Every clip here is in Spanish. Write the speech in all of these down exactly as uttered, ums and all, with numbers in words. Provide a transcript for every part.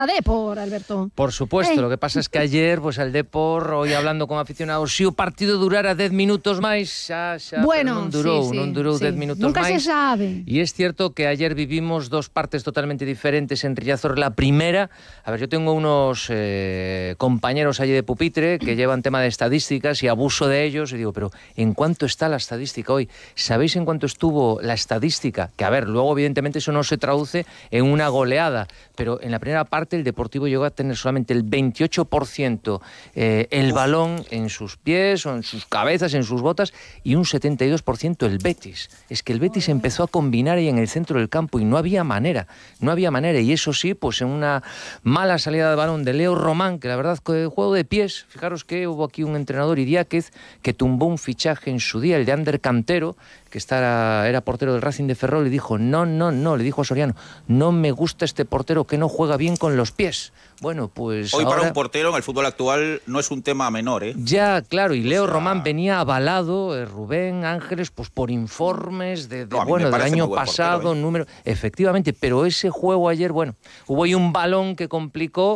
Depor, Alberto. Por supuesto, Ei. lo que pasa es que ayer, pues al Depor, hoy hablando con aficionados, si o partido durara diez minutos máis, xa, xa, bueno, non durou, sí, sí, non durou sí. diez minutos Nunca máis. se sabe. Y es cierto que ayer vivimos dos partes totalmente diferentes en Riazor. La primera, a ver, yo tengo unos eh, compañeros allí de pupitre que llevan tema de estadísticas y abuso de ellos, y digo, pero ¿en cuánto está la estadística hoy? ¿Sabéis en cuánto estuvo la estadística? Que a ver, luego evidentemente eso no se traduce en una goleada, pero en la primera parte el Deportivo llegó a tener solamente el veintiocho por ciento eh, el balón en sus pies o en sus cabezas, en sus botas, y un setenta y dos por ciento el Betis. Es que el Betis empezó a combinar ahí en el centro del campo y no había manera, no había manera, y eso sí, pues en una mala salida de balón de Leo Román, que la verdad, que juego de pies, fijaros que hubo aquí un entrenador, Idiáquez, que tumbó un fichaje en su día, el de Ander Cantero, que estaba, era portero del Racing de Ferrol, y dijo, no, no, no, le dijo a Soriano, no me gusta este portero que no juega bien con los pies. Bueno, pues hoy ahora... para un portero en el fútbol actual no es un tema menor, ¿eh? Ya, claro, y Leo o sea... Román venía avalado, eh, Rubén Ángeles, pues por informes de, de no, bueno, del año pasado, portero, ¿eh? número... Efectivamente, pero ese juego ayer, bueno, hubo ahí un balón que complicó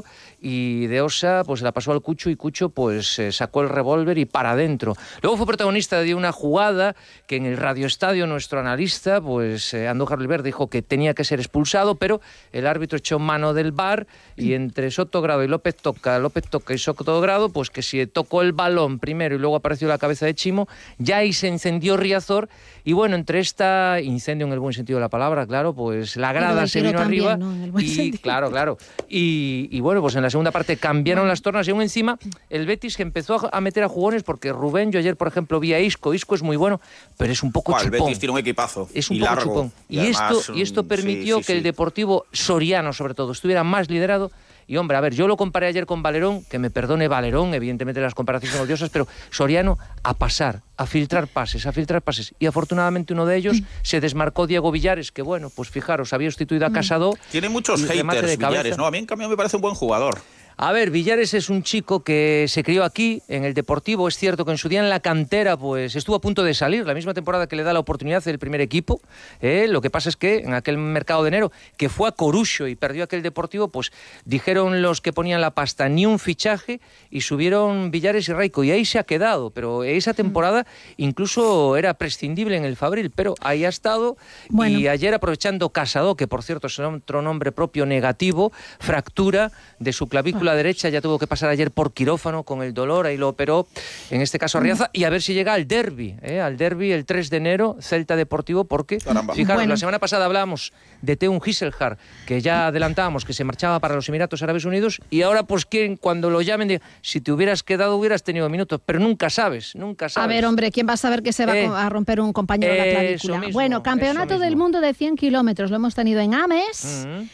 y De Osa pues la pasó al Cucho y Cucho pues eh, sacó el revólver y para adentro. Luego fue protagonista de una jugada que en el radioestadio nuestro analista, pues eh, Andújar Oliver, dijo que tenía que ser expulsado, pero el árbitro echó mano del V A R y entre Sotogrado y López Toca, López Toca y Sotogrado, pues que si tocó el balón primero y luego apareció la cabeza de Chimo, ya ahí se encendió Riazor y bueno, entre esta incendio en el buen sentido de la palabra, claro, pues la grada se vino también, arriba, ¿no? En el buen y sentido. claro, claro, y, y bueno, pues en la segunda parte cambiaron las tornas y aún encima el Betis que empezó a meter a jugones porque Rubén, yo ayer por ejemplo vi a Isco, Isco es muy bueno, pero es un poco Buah, chupón. El Betis tiene un equipazo Es un y poco largo. chupón. Y, Y además, esto, y esto permitió sí, sí, que sí. el Deportivo Soriano, sobre todo, estuviera más liderado. Y hombre, a ver, yo lo comparé ayer con Valerón, que me perdone Valerón, evidentemente las comparaciones son odiosas, pero Soriano a pasar, a filtrar pases, a filtrar pases. Y afortunadamente uno de ellos se desmarcó Diego Villares, que bueno, pues fijaros, había sustituido a Casado. Tiene muchos y remate haters de cabeza. Villares, ¿no? A mí en cambio me parece un buen jugador. A ver, Villares es un chico que se crió aquí, en el Deportivo. Es cierto que en su día en la cantera pues estuvo a punto de salir, la misma temporada que le da la oportunidad del primer equipo. ¿eh? Lo que pasa es que en aquel mercado de enero, que fue a Corucho y perdió aquel Deportivo, pues dijeron los que ponían la pasta ni un fichaje y subieron Villares y Raico. Y ahí se ha quedado, pero esa temporada incluso era prescindible en el Fabril, pero ahí ha estado. Bueno. Y ayer aprovechando Casado, que por cierto es otro nombre propio negativo, fractura de su clavícula la derecha, ya tuvo que pasar ayer por quirófano con el dolor, ahí lo operó, en este caso Arriaza, y a ver si llega al derbi, ¿eh? al derbi el tres de enero, Celta Deportivo, porque, Caramba. fijaros, Bueno. la semana pasada hablábamos de Teun Gisselhar, que ya adelantábamos que se marchaba para los Emiratos Árabes Unidos, y ahora pues quieren, cuando lo llamen, de, si te hubieras quedado hubieras tenido minutos, pero nunca sabes, nunca sabes. A ver, hombre, ¿quién va a saber que se va Eh, a romper un compañero de la eso clavícula? mismo, Bueno, Campeonato eso del mismo. Mundo de cien kilómetros, lo hemos tenido en Ames, Mm.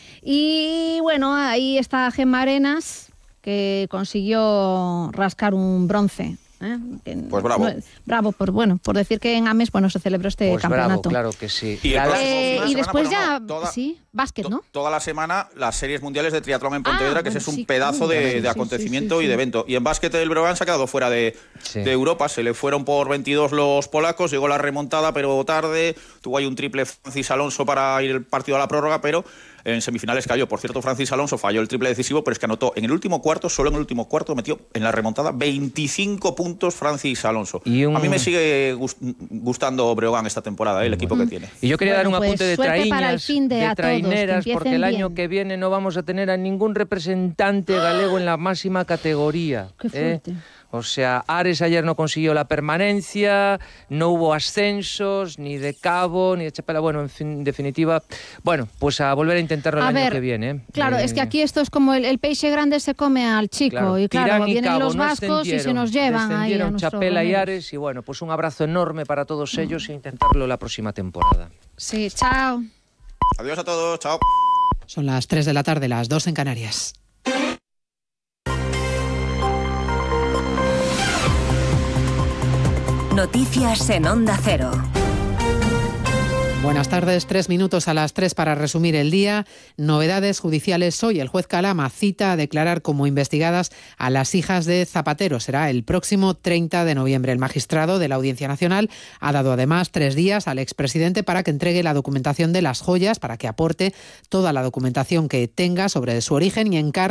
y bueno, ahí está Gemma Arenas, que consiguió rascar un bronce. ¿eh? Que Pues bravo. no- bravo, por, bueno, por decir que en Ames bueno, se celebró este Pues bravo, campeonato. claro que sí. Y el La- próximo Eh, fin de y semana, después bueno, ya, no, toda- sí, básquet, ¿no? To- Toda la semana las series mundiales de triatlón en Pontevedra, Ah, que ese bueno, es un sí, pedazo claro, de, sí, de sí, acontecimiento sí, sí, y de sí. evento. Y en básquet el Breogán se ha quedado fuera de, Sí. de Europa, se le fueron por veintidós los polacos, llegó la remontada pero tarde, tuvo ahí un triple Francis Alonso para ir el partido a la prórroga, pero en semifinales cayó. Por cierto, Francis Alonso falló el triple decisivo, pero es que anotó en el último cuarto, solo en el último cuarto, metió en la remontada veinticinco puntos Francis Alonso. Y un- A mí me sigue gust- gustando Breogán esta temporada, ¿eh? el equipo que tiene. Y yo quería Bueno, dar un pues, apunte de suerte para el traíñas, fin de a todos, que traineras, empiecen porque el año bien. que viene no vamos a tener a ningún representante galego en la máxima categoría. Qué ¿eh? fuerte. O sea, Ares ayer no consiguió la permanencia, no hubo ascensos, ni de Cabo, ni de Chapela. Bueno, en, fin, en definitiva, bueno, pues a volver a intentarlo el A año ver, que viene. ¿eh? Claro, Eh, es que aquí esto es como el, el peixe grande se come al chico. Claro, y claro, Tirán y vienen Cabo los no vascos y se descendieron, nos llevan ahí a descendieron nuestros Chapela y remeros. Ares, y bueno, pues un abrazo enorme para todos ellos e intentarlo la próxima temporada. Sí, chao. Adiós a todos, chao. Son las tres de la tarde, las dos en Canarias. Noticias en Onda Cero. Buenas tardes, tres minutos a las tres para resumir el día. Novedades judiciales hoy. El juez Calama cita a declarar como investigadas a las hijas de Zapatero. Será el próximo treinta de noviembre. El magistrado de la Audiencia Nacional ha dado además tres días al expresidente para que entregue la documentación de las joyas, para que aporte toda la documentación que tenga sobre su origen y encargue